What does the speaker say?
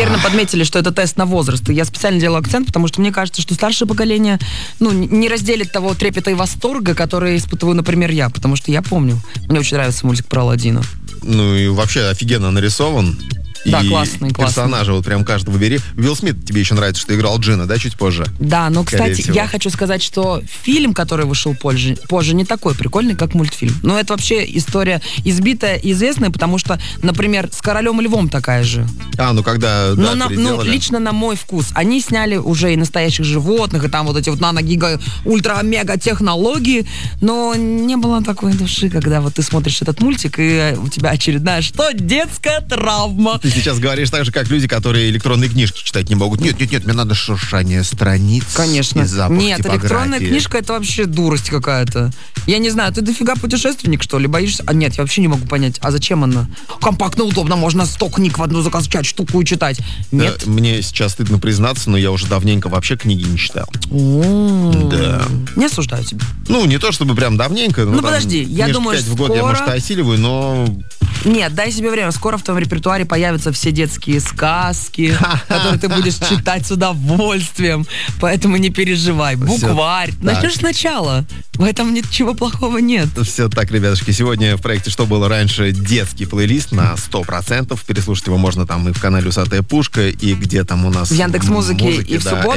верно подметили, что это тест на возраст. И я специально делаю акцент, потому что мне кажется, что старшее поколение, не разделит того трепета и восторга, который испытываю, например, я. Потому что я помню. Мне очень нравится мультик про Аладдина. Ну и вообще офигенно нарисован. Да, и классный. Персонажа вот прям каждого бери. Уилл Смит тебе еще нравится, что играл Джина, да, чуть позже? Да, но, Скорее кстати, всего. я хочу сказать, что фильм, который вышел позже, не такой прикольный, как мультфильм. Но это вообще история избитая и известная, потому что, например, с «Королем и Львом» такая же. Когда, да, переделали. Лично на мой вкус. Они сняли уже и настоящих животных, и там вот эти вот нано-гига ультра-мега технологии, но не было такой души, когда вот ты смотришь этот мультик, и у тебя очередная, детская травма. Ты сейчас говоришь так же, как люди, которые электронные книжки читать не могут. Нет, мне надо шуршание страниц. Конечно. И запах Нет, типографии. электронная книжка — это вообще дурость какая-то. Я не знаю, ты дофига путешественник, что ли? Боишься? Нет, я вообще не могу понять. А зачем она? Компактно, удобно, можно 100 книг в одну закачать, штуку и читать. Нет? Мне сейчас стыдно признаться, но я уже давненько вообще книги не читал. Да. Не осуждаю тебя. Не то чтобы прям давненько. Ну, подожди, я думаю, 5 в год я, может, и осиливаю, но... Нет, дай себе время. Скоро в твоем репертуаре появятся все детские сказки, которые ты будешь читать с удовольствием. Поэтому не переживай. Букварь. Начнешь сначала. В этом ничего плохого нет. Все так, ребятушки. Сегодня в проекте «Что было раньше» детский плейлист на 100%. Переслушать его можно там и в канале «Усатая пушка», и где там у нас... В Яндекс.Музыке и в да, субботу.